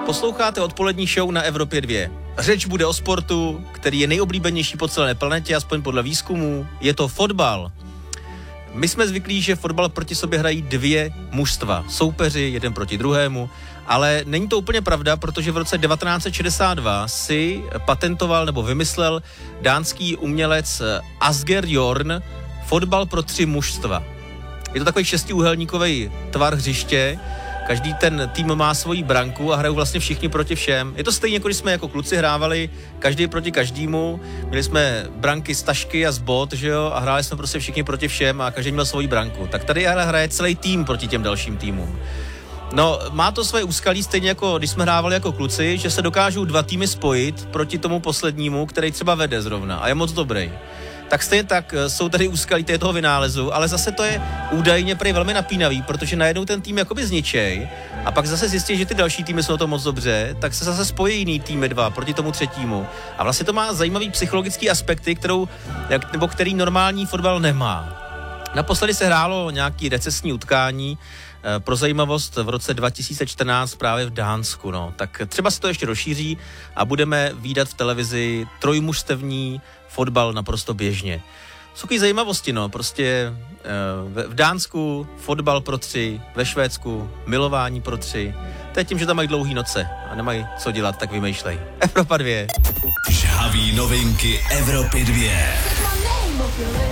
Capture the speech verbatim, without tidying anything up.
Posloucháte odpolední show na Evropě dva. Řeč bude o sportu, který je nejoblíbenější po celé planetě, aspoň podle výzkumů. Je to fotbal. My jsme zvyklí, že fotbal proti sobě hrají dvě mužstva, soupeři, jeden proti druhému, ale není to úplně pravda, protože v roce devatenáct set šedesát dva si patentoval nebo vymyslel dánský umělec Asger Jorn fotbal pro tři mužstva. Je to takový šestiúhelníkový tvar hřiště, každý ten tým má svoji branku a hrajou vlastně všichni proti všem. Je to stejně, jako když jsme jako kluci hrávali, každý proti každému. Měli jsme branky z tašky a z bot, že jo, a hráli jsme prostě všichni proti všem a každý měl svoji branku. Tak tady hraje celý tým proti těm dalším týmům. No, má to své úskalí, stejně jako když jsme hrávali jako kluci, že se dokážou dva týmy spojit proti tomu poslednímu, který třeba vede zrovna a je moc dobrý. Tak stejně tak jsou tady úskalí toho vynálezu, ale zase to je údajně prý velmi napínavý, protože najednou ten tým jakoby zničej a pak zase zjistí, že ty další týmy jsou to moc dobře, tak se zase spojí jiný týmy dva proti tomu třetímu. A vlastně to má zajímavý psychologický aspekty, kterou, nebo který normální fotbal nemá. Naposledy se hrálo nějaký recesní utkání, pro zajímavost v roce dva tisíce čtrnáct právě v Dánsku, no. Tak třeba se to ještě rozšíří a budeme vídat v televizi trojmužstevní fotbal naprosto běžně. Jsou takové zajímavosti, no, prostě v Dánsku fotbal pro tři, ve Švédsku milování pro tři. To je tím, že tam mají dlouhý noce a nemají co dělat, tak vymýšlej. Evropa dva. Žhavý novinky Evropy dva.